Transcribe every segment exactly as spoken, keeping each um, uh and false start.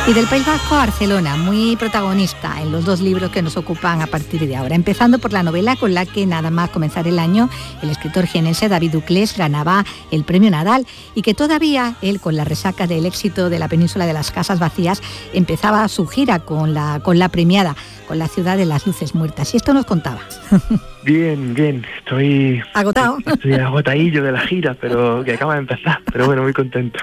Y del País Vasco a Barcelona, muy protagonista en los dos libros que nos ocupan a partir de ahora. Empezando por la novela con la que nada más comenzar el año, el escritor jienense David Duclés ganaba el premio Nadal y que todavía él, con la resaca del éxito de La península de las casas vacías, empezaba su gira con la, con la premiada, con La ciudad de las luces muertas. Y esto nos contaba. Bien, bien, estoy... ¿Agotado? Estoy agotadillo de la gira, pero que acaba de empezar, pero bueno, muy contento.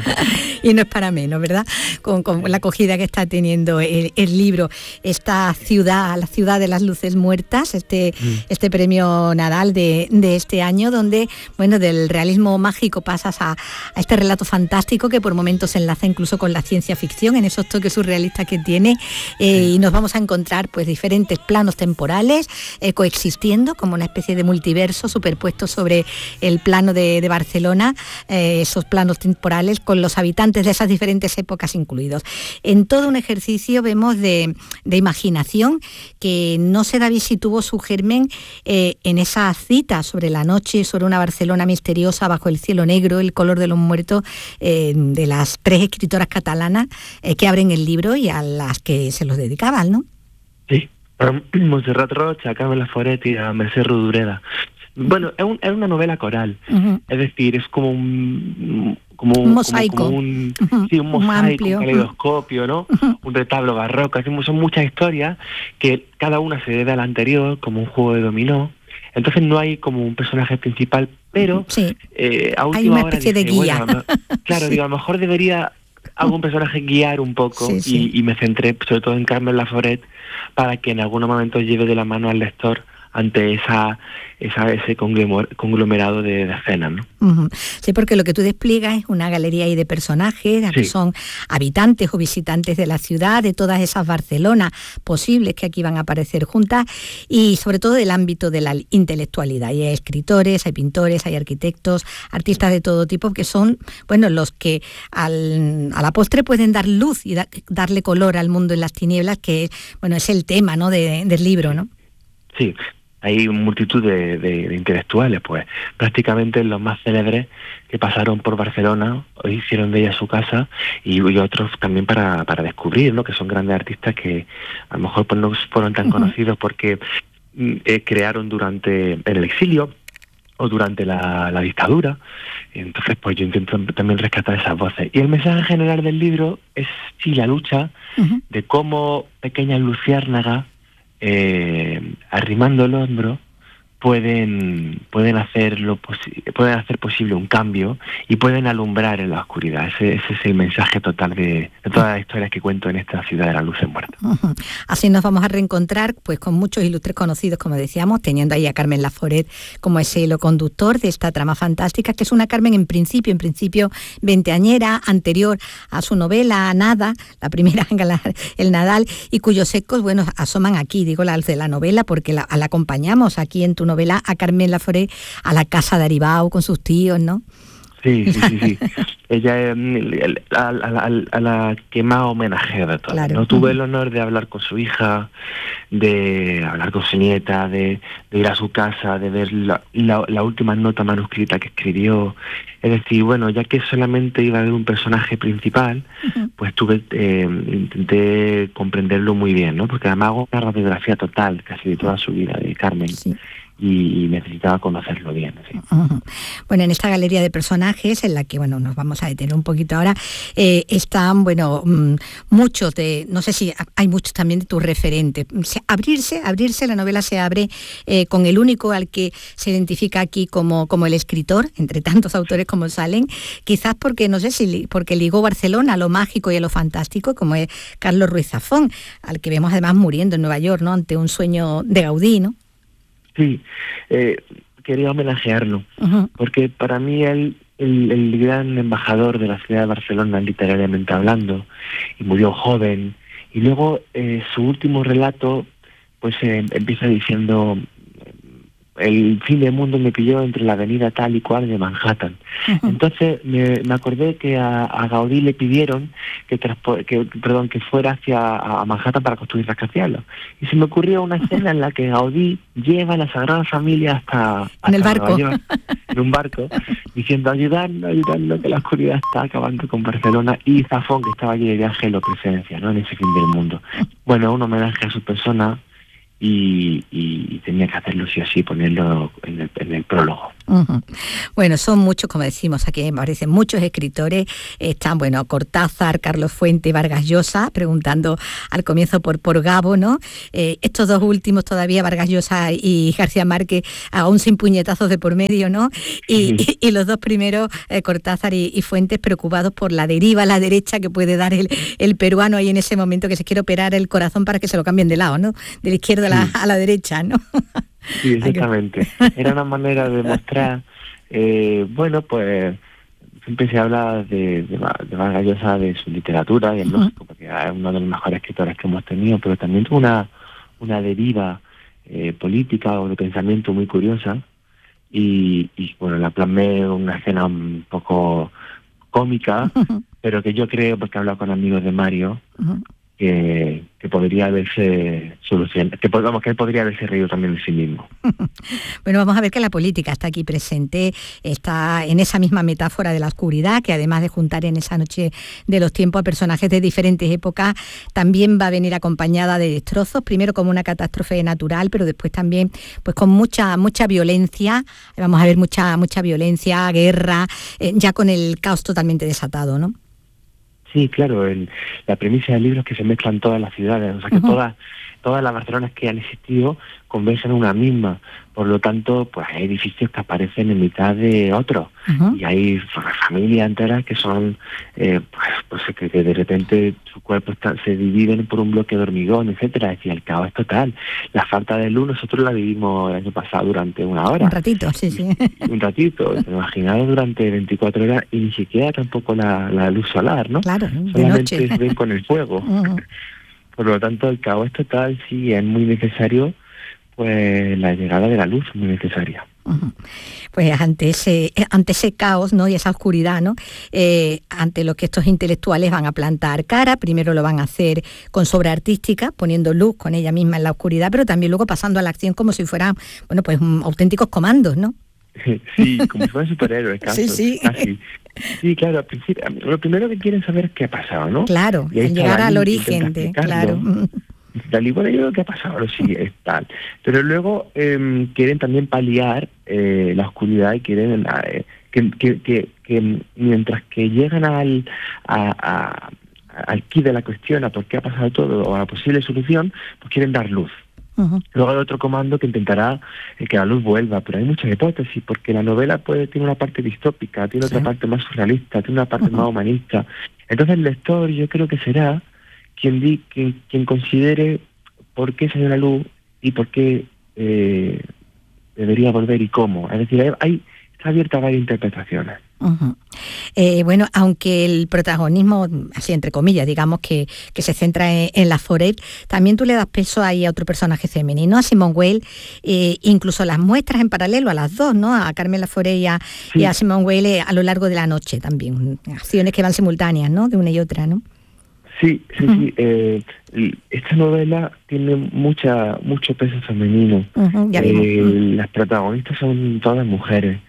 Y no es para menos, ¿verdad? Con, con la acogida que está teniendo el, el libro, esta ciudad, la ciudad de las luces muertas, este, mm. este premio Nadal de, de este año, donde, bueno, del realismo mágico pasas a, a este relato fantástico que por momentos se enlaza incluso con la ciencia ficción, en esos toques surrealistas que tiene, eh, sí. Y nos vamos a encontrar pues diferentes planos temporales eh, coexistiendo como una especie de multiverso superpuesto sobre el plano de, de Barcelona, eh, esos planos temporales con los habitantes de esas diferentes épocas incluidos. En todo un ejercicio vemos de, de imaginación que no sé, David, si tuvo su germen eh, en esa cita sobre la noche, sobre una Barcelona misteriosa bajo el cielo negro, el color de los muertos, eh, de las tres escritoras catalanas eh, que abren el libro y a las que se los dedicaban, ¿no? Sí. A Montserrat Roig, a Carmen Laforet y a Mercè Rodoreda. Bueno, es, un, es una novela coral, uh-huh. Es decir, es como un... Como un, un mosaico. Como, como un, uh-huh. Sí, un mosaico, un caleidoscopio, ¿no? Uh-huh. Un retablo barroco. Son muchas historias que cada una se debe a la anterior, como un juego de dominó. Entonces no hay como un personaje principal, pero sí. eh, a última hay una hora especie dije, de guía. Bueno, claro, sí. digo, a lo mejor debería algún personaje guiar un poco, sí, sí. Y, y me centré sobre todo en Carmen Laforet para que en algún momento lleve de la mano al lector ante esa, esa ese conglomerado de, de escenas, ¿no? Uh-huh. Sí, porque lo que tú despliegas es una galería ahí de personajes, sí. Que son habitantes o visitantes de la ciudad, de todas esas Barcelonas posibles que aquí van a aparecer juntas, y sobre todo del ámbito de la intelectualidad. Y hay escritores, hay pintores, hay arquitectos, artistas de todo tipo, que son, bueno, los que al, a la postre pueden dar luz y da, darle color al mundo en las tinieblas, que bueno, es el tema, ¿no?, de, del libro, ¿no? Sí. Hay multitud de, de, de intelectuales, pues prácticamente los más célebres que pasaron por Barcelona, hoy hicieron de ella su casa, y, y otros también para, para descubrir, ¿no?, que son grandes artistas que a lo mejor pues, no fueron tan uh-huh. conocidos porque eh, crearon durante en el exilio o durante la, la dictadura. Entonces pues yo intento también rescatar esas voces. Y el mensaje general del libro es sí la lucha uh-huh. de cómo pequeñas luciérnagas, Eh, arrimando el hombro, pueden pueden hacerlo posi- pueden hacer posible un cambio y pueden alumbrar en la oscuridad. Ese, ese es el mensaje total de, de todas las historias que cuento en esta ciudad de las luces muertas. Uh-huh. Así nos vamos a reencontrar pues con muchos ilustres conocidos, como decíamos, teniendo ahí a Carmen Laforet como ese hilo conductor de esta trama fantástica, que es una Carmen en principio, en principio veinteañera, anterior a su novela Nada, la primera, el Nadal, y cuyos ecos, bueno, asoman aquí, digo, las de la novela, porque la, la acompañamos aquí en tu novela a Carmen Laforet a la casa de Aribau con sus tíos, ¿no? Sí, sí, sí, sí. Ella es a, a, a, a la que más homenajea de todas. Claro. No tuve el honor de hablar con su hija, de hablar con su nieta, de, de ir a su casa, de ver la, la, la última nota manuscrita que escribió. Es decir, bueno, ya que solamente iba a haber un personaje principal, uh-huh. pues tuve eh, intenté comprenderlo muy bien, ¿no? Porque además hago una radiografía total casi de toda su vida de Carmen. Sí. Y necesitaba conocerlo bien. ¿Sí? Uh-huh. Bueno, en esta galería de personajes, en la que bueno nos vamos a detener un poquito ahora, eh, están, bueno, mmm, muchos de, no sé si hay muchos también de tus referentes. Abrirse, abrirse, la novela se abre eh, con el único al que se identifica aquí como, como el escritor, entre tantos autores como salen, quizás porque, no sé si, porque ligó Barcelona a lo mágico y a lo fantástico, como es Carlos Ruiz Zafón, al que vemos además muriendo en Nueva York, ¿no?, ante un sueño de Gaudí, ¿no? Sí, eh, quería homenajearlo, uh-huh. porque para mí él, el, el gran embajador de la ciudad de Barcelona, literariamente hablando, y murió joven, y luego eh, su último relato, pues eh, empieza diciendo, el fin del mundo me pilló entre la avenida tal y cual de Manhattan. Uh-huh. Entonces me, me acordé que a, a Gaudí le pidieron que, transpo- que perdón que fuera hacia a Manhattan para construir rascacielos. Y se me ocurrió una escena en la que Gaudí lleva a la Sagrada Familia hasta, hasta en el barco. Nueva York, en un barco, diciendo ayudadnos, ayudadnos, que la oscuridad está acabando con Barcelona. Y Zafón, que estaba allí de viaje, lo presencia, ¿no?, en ese fin del mundo. Bueno, un homenaje a su persona. Y, y tenía que hacerlo sí o sí, ponerlo en el, en el prólogo. Uh-huh. Bueno, son muchos, como decimos aquí, me parecen muchos escritores. Están, bueno, Cortázar, Carlos Fuente, Vargas Llosa, preguntando al comienzo por, por Gabo, ¿no? Eh, estos dos últimos todavía, Vargas Llosa y García Márquez, aún sin puñetazos de por medio, ¿no? Y, sí. y, y los dos primeros, eh, Cortázar y, y Fuentes, preocupados por la deriva a la derecha que puede dar el, el peruano ahí en ese momento, que se quiere operar el corazón para que se lo cambien de lado, ¿no? De la izquierda a la, sí. a la derecha, ¿no? Sí, exactamente. Era una manera de mostrar, eh, bueno, pues siempre se habla de, de, de Vargas Llosa, de su literatura, y es lógico, porque es uno de los mejores escritores que hemos tenido, pero también tuvo una, una deriva eh, política o de pensamiento muy curiosa, y, y bueno, la plasmé en una escena un poco cómica, uh-huh. pero que yo creo, porque he hablado con amigos de Mario, uh-huh. Que, que podría haberse solucionado, que vamos, que él podría haberse reído también de sí mismo. Bueno, vamos a ver que la política está aquí presente, está en esa misma metáfora de la oscuridad, que además de juntar en esa noche de los tiempos a personajes de diferentes épocas, también va a venir acompañada de destrozos, primero como una catástrofe natural, pero después también pues con mucha mucha violencia, vamos a ver mucha mucha violencia, guerra, eh, ya con el caos totalmente desatado, ¿no? Sí, claro, el, la premisa del libro es que se mezclan todas las ciudades, o sea que uh-huh. todas todas las Barcelonas que han existido conversan en una misma, por lo tanto, pues hay edificios que aparecen en mitad de otros, uh-huh. y hay familias enteras que son, eh, pues, pues que, que de repente su cuerpo está, se dividen por un bloque de hormigón, etcétera, es decir, el caos es total. La falta de luz nosotros la vivimos el año pasado durante una hora. Un ratito, sí, sí. Un ratito, imaginaos durante veinticuatro horas y ni siquiera tampoco la, la luz solar, ¿no? Claro, solamente de noche. Se ven con el fuego. Uh-huh. Por lo tanto, el caos es total, sí, es muy necesario, pues la llegada de la luz es muy necesaria. Uh-huh. Pues ante ese ante ese caos, ¿no?, y esa oscuridad, ¿no?, eh, ante lo que estos intelectuales van a plantar cara, primero lo van a hacer con sobra artística, poniendo luz con ella misma en la oscuridad, pero también luego pasando a la acción como si fueran, bueno, pues um, auténticos comandos, ¿no? Sí, como si fueran superhéroes, casi. Sí, sí. Casi. Sí, claro, al principio, lo primero que quieren saber es qué ha pasado, ¿no? Claro, llegar al origen de, claro. Tal y bueno, yo creo que ha pasado, lo sigue, es tal. Pero luego eh, quieren también paliar eh, la oscuridad y quieren eh, que, que, que, que mientras que llegan al a, a, al quid de la cuestión, a por qué ha pasado todo o a la posible solución, pues quieren dar luz. Uh-huh. Luego hay otro comando que intentará eh, que la luz vuelva, pero hay muchas hipótesis, porque la novela puede tiene una parte distópica, tiene sí. otra parte más surrealista, tiene una parte uh-huh. más humanista. Entonces el lector yo creo que será quien, di, quien, quien considere por qué salió la luz y por qué eh, debería volver y cómo. Es decir, hay, hay está abierta a varias interpretaciones. Uh-huh. Eh, bueno, aunque el protagonismo, así entre comillas, digamos que, que se centra en, en la Foret, también tú le das peso ahí a otro personaje femenino, a Simone Weil, eh, incluso las muestras en paralelo a las dos, ¿no? A Carmen Laforet y a, sí. y a Simone Weil eh, a lo largo de la noche también, acciones que van simultáneas, ¿no? De una y otra, ¿no? Sí, sí, uh-huh. sí. Eh, esta novela tiene mucha mucho peso femenino. Uh-huh, ya eh, uh-huh. Las protagonistas son todas mujeres.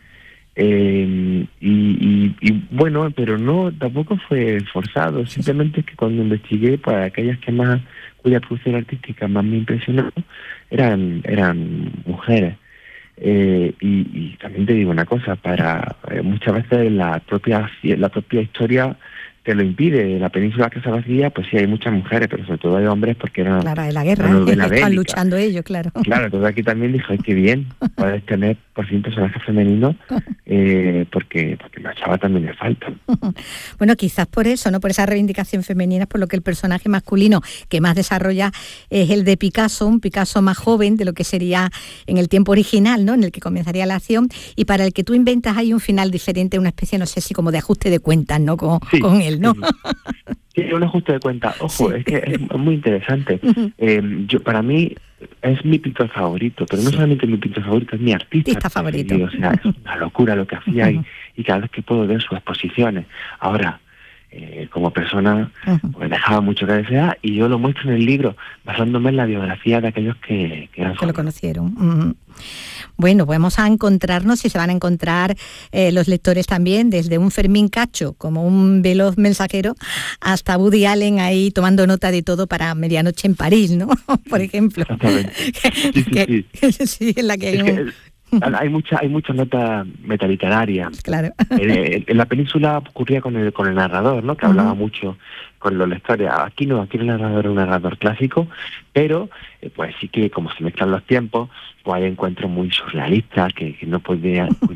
Eh, y, y, y bueno, pero no, tampoco fue forzado, simplemente es que cuando investigué, para aquellas que más, cuya producción artística más me impresionó, eran eran mujeres. Eh, y, y también te digo una cosa, para eh, muchas veces la propia la propia historia te lo impide. En la península que se vacía, pues sí hay muchas mujeres, pero sobre todo hay hombres porque eran... Claro, de la guerra, ¿eh? Están luchando ellos, claro. Claro, entonces aquí también dijo, ay, qué bien, puedes tener por fin personajes femeninos, eh, porque, porque la chava también le falta. Bueno, quizás por eso, ¿no? Por esa reivindicación femenina, por lo que el personaje masculino que más desarrolla es el de Picasso, un Picasso más joven de lo que sería en el tiempo original, ¿no? En el que comenzaría la acción, y para el que tú inventas hay un final diferente, una especie, no sé si como de ajuste de cuentas, ¿no? Con, sí. con él, ¿no? Sí, un ajuste de cuenta. Ojo, sí. es que es muy interesante. Uh-huh. Eh, yo para mí, es mi pintor favorito, pero no Sí. solamente mi pintor favorito, es mi artista, Artista favorito. preferido. O sea, es una locura lo que hacía y, y cada vez que puedo ver sus exposiciones. Ahora, eh, como persona, Ujú. pues dejaba mucho que desear y yo lo muestro en el libro basándome en la biografía de aquellos que, que eran Que lo famosos. conocieron. Ujú. Bueno, vamos a encontrarnos y se van a encontrar eh, los lectores también, desde un Fermín Cacho como un veloz mensajero hasta Woody Allen ahí tomando nota de todo para Medianoche en París, ¿no? Por ejemplo. Exactamente. Sí, sí, Que- sí. sí, en la que hay Es un... que, hay mucha hay muchas notas metaliterarias. Claro. En, en la península ocurría con el con el narrador, ¿no? Que Ujú. hablaba mucho con los lectores. Aquí no, aquí el narrador era un narrador clásico, pero eh, pues sí que como se mezclan los tiempos, pues hay encuentros muy surrealistas que, que no podía,